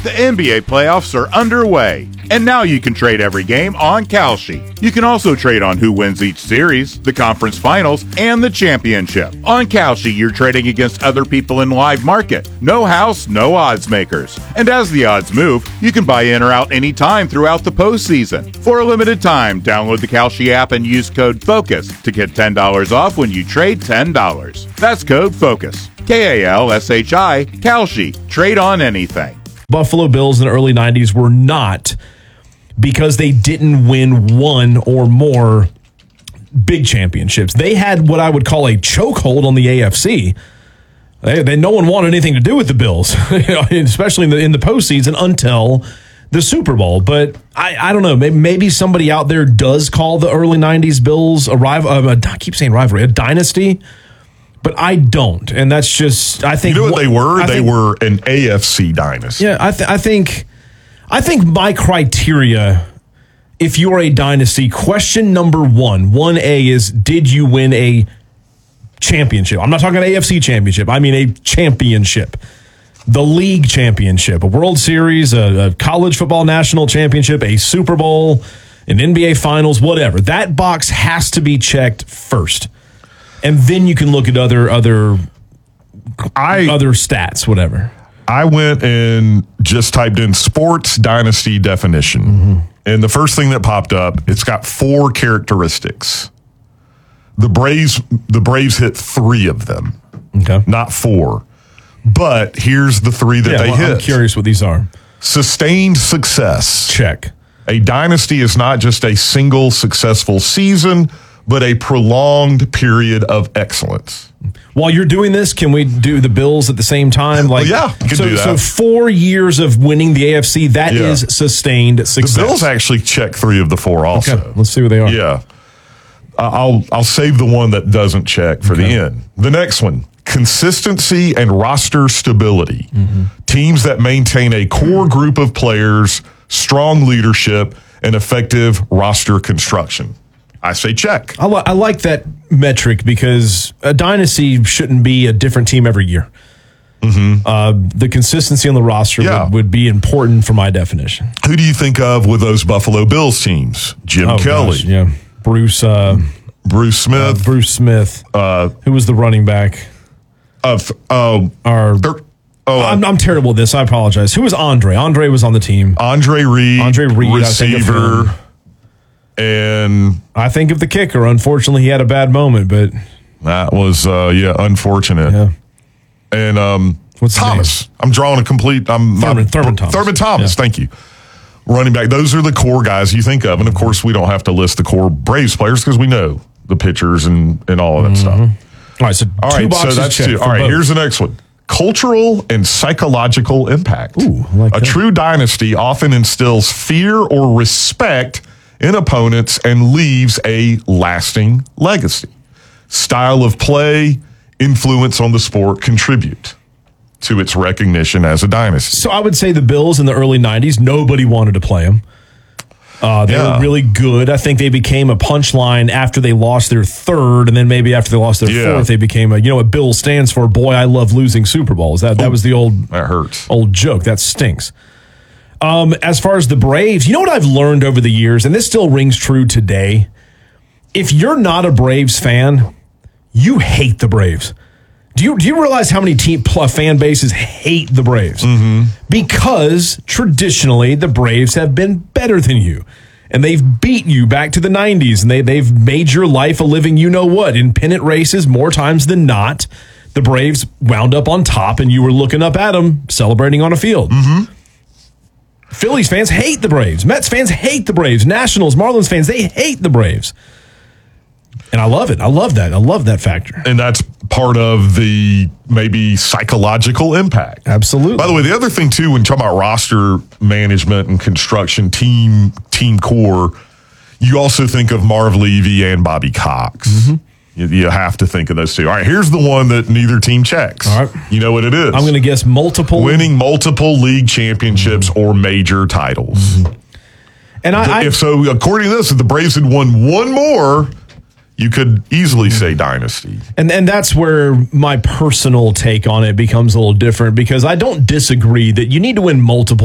The NBA playoffs are underway, and now you can trade every game on Kalshi. You can also trade on who wins each series, the conference finals, and the championship. On Kalshi, you're trading against other people in live market. No house, no odds makers. And as the odds move, you can buy in or out anytime throughout the postseason. For a limited time, download the Kalshi app and use code FOCUS to get $10 off when you trade $10. That's code FOCUS. Kalshi, Kalshi. Trade on anything. Buffalo Bills in the early 90s were not because they didn't win one or more big championships. They had what I would call a chokehold on the AFC. No one wanted anything to do with the Bills, especially in the postseason until the Super Bowl. But I don't know. Maybe somebody out there does call the early 90s Bills I keep saying rivalry, a dynasty. But I don't, and that's just I think. You know what they were? They were an AFC dynasty. Yeah, I think my criteria, if you're a dynasty, question number 1A is, did you win a championship? I'm not talking AFC championship. I mean a championship, the league championship, a World Series, a college football national championship, a Super Bowl, an NBA Finals, whatever. That box has to be checked first. And then you can look at other stats, whatever. I went and just typed in sports dynasty definition. Mm-hmm. And the first thing that popped up, it's got 4 characteristics. The Braves hit 3 of them, okay, not 4. But here's the 3 that they hit. I'm curious what these are. Sustained success. Check. A dynasty is not just a single successful season, but a prolonged period of excellence. While you're doing this, can we do the Bills at the same time? You can do that. So 4 years of winning the AFC, that is sustained success. The Bills actually check 3 of the 4 also. Okay, let's see what they are. Yeah. I'll save the one that doesn't check for the end. The next one, consistency and roster stability. Mm-hmm. Teams that maintain a core group of players, strong leadership, and effective roster construction. I say check. I like that metric because a dynasty shouldn't be a different team every year. Mm-hmm. The consistency on the roster would be important for my definition. Who do you think of with those Buffalo Bills teams? Jim Kelly. Gosh, Bruce Smith. Bruce Smith. Who was the running back? I'm terrible at this. I apologize. Who was Andre? Andre was on the team. Andre Reed, receiver. And I think of the kicker. Unfortunately, he had a bad moment, but that was unfortunate. Yeah. And what's Thomas? I'm drawing a complete. Thurman Thomas. Thurman Thomas. Yeah. Thank you. Running back. Those are the core guys you think of, and of course, we don't have to list the core Braves players because we know the pitchers and all of that stuff. All right. So two boxes. So that's 2. All right. Both. Here's the next one. Cultural and psychological impact. Ooh, I like that. A true dynasty often instills fear or respect in opponents and leaves a lasting legacy. Style of play, influence on the sport contribute to its recognition as a dynasty. So I would say the Bills in the early 90s, nobody wanted to play them. They were really good. I think they became a punchline after they lost their 3rd, and then maybe after they lost their 4th, they became what Bill stands for. Boy, I love losing Super Bowls. That was the old joke. That stinks. As far as the Braves, you know what I've learned over the years, and this still rings true today? If you're not a Braves fan, you hate the Braves. Do you realize how many fan bases hate the Braves? Mm-hmm. Because traditionally the Braves have been better than you. And they've beat you back to the 90s, and they've made your life a living you-know-what. In pennant races, more times than not, the Braves wound up on top, and you were looking up at them, celebrating on a field. Mm-hmm. Phillies fans hate the Braves. Mets fans hate the Braves. Nationals, Marlins fans, they hate the Braves. And I love it. I love that. I love that factor. And that's part of the maybe psychological impact. Absolutely. By the way, the other thing, too, when you talk about roster management and construction, team core, you also think of Marv Levy and Bobby Cox. Mm-hmm. You have to think of those 2. All right, here's the one that neither team checks. All right. You know what it is. I'm going to guess winning multiple league championships or major titles. Mm-hmm. And according to this, if the Braves had won one more, you could easily say dynasty. And that's where my personal take on it becomes a little different, because I don't disagree that you need to win multiple